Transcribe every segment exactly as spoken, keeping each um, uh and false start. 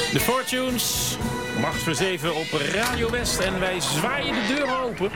De Fortunes, macht voor zeven op Radio West. En wij zwaaien de deuren open.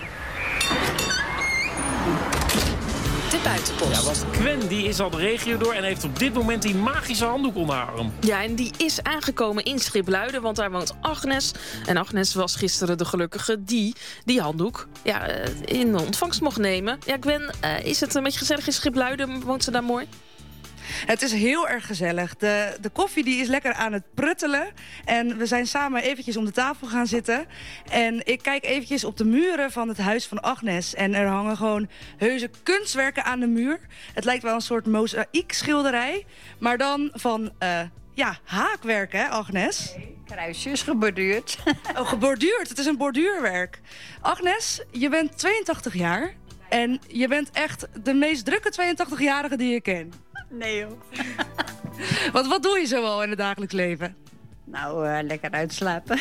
De buitenpost. Ja, want Gwen die is al de regio door en heeft op dit moment die magische handdoek onder haar arm. Ja, en die is aangekomen in Schipluiden, want daar woont Agnes. En Agnes was gisteren de gelukkige die die handdoek ja, in ontvangst mocht nemen. Ja, Gwen, uh, is het een beetje gezellig in Schipluiden? Woont ze daar mooi? Het is heel erg gezellig. De, de koffie die is lekker aan het pruttelen. En we zijn samen eventjes om de tafel gaan zitten. En ik kijk eventjes op de muren van het huis van Agnes. En er hangen gewoon heuse kunstwerken aan de muur. Het lijkt wel een soort mozaïekschilderij. Maar dan van, uh, ja, haakwerk, hè, Agnes? Nee, kruisjes geborduurd. Oh, geborduurd. Het is een borduurwerk. Agnes, je bent tweeëntachtig jaar. En je bent echt de meest drukke tweeëntachtig-jarige die ik ken. Nee, joh. Want wat doe je zo al in het dagelijks leven? Nou, uh, lekker uitslapen.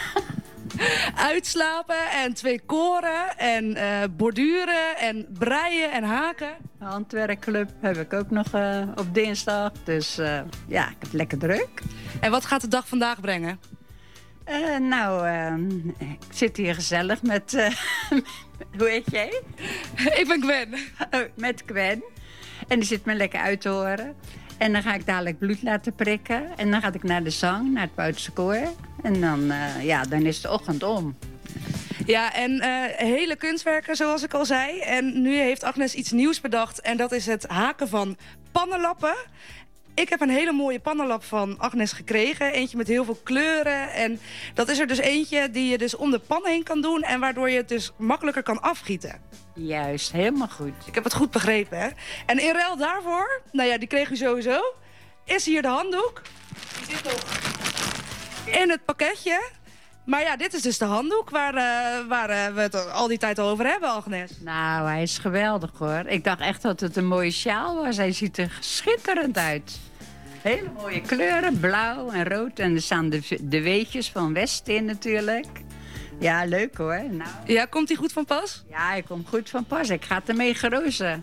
Uitslapen en twee koren en uh, borduren en breien en haken. Handwerkclub heb ik ook nog uh, op dinsdag. Dus uh, ja, ik heb het lekker druk. En wat gaat de dag vandaag brengen? Uh, nou, uh, ik zit hier gezellig met... Uh, hoe heet jij? Ik ben Gwen. Oh, met Gwen. En die zit me lekker uit te horen. En dan ga ik dadelijk bloed laten prikken. En dan ga ik naar de zang, naar het Buitense koor. En dan, uh, ja, dan is de ochtend om. Ja, en uh, hele kunstwerken, zoals ik al zei. En nu heeft Agnes iets nieuws bedacht. En dat is het haken van pannenlappen. Ik heb een hele mooie pannenlap van Agnes gekregen. Eentje met heel veel kleuren. En dat is er dus eentje die je dus om de pan heen kan doen. En waardoor je het dus makkelijker kan afgieten. Juist, helemaal goed. Ik heb het goed begrepen, hè? En in ruil daarvoor, nou ja, die kreeg u sowieso, is hier de handdoek. Die zit nog in het pakketje. Maar ja, dit is dus de handdoek waar, uh, waar uh, we het al die tijd al over hebben, Agnes. Nou, hij is geweldig, hoor. Ik dacht echt dat het een mooie sjaal was. Hij ziet er schitterend uit. Hele mooie kleuren, blauw en rood. En er staan de, de weetjes van West in natuurlijk. Ja, leuk hoor. Nou, ja, komt hij goed van pas? Ja, hij komt goed van pas. Ik ga het ermee gerozen.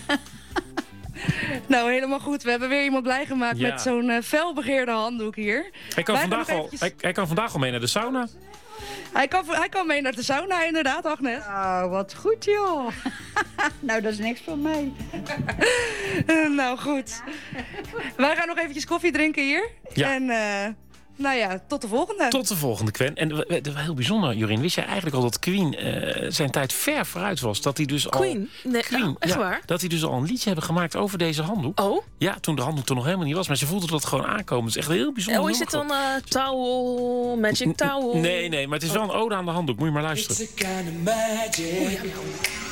Nou, helemaal goed. We hebben weer iemand blij gemaakt ja. met zo'n uh, felbegeerde handdoek hier. Hij kan, vandaag al, eventjes... hij, hij kan vandaag al mee naar de sauna. Hij kan, hij kan mee naar de sauna, inderdaad, Agnes. Oh, wat goed, joh. Nou, dat is niks voor mij. uh, nou, goed. Wij gaan nog eventjes koffie drinken hier. Ja. En... Uh, Nou ja, tot de volgende. Tot de volgende, Gwen. En uh, heel bijzonder, Jorien. Wist jij eigenlijk al dat Queen uh, zijn tijd ver vooruit was? Dat hij dus Queen? al... Nee, Queen, nou, echt ja, waar? Dat hij dus al een liedje hebben gemaakt over deze handdoek. Oh? Ja, toen de handdoek er nog helemaal niet was. Maar ze voelden dat gewoon aankomen. Het is echt een heel bijzonder. Oh, is het dan uh, towel, magic towel? Nee, nee, maar het is wel een ode aan de handdoek. Moet je maar luisteren. It's a kind of magic.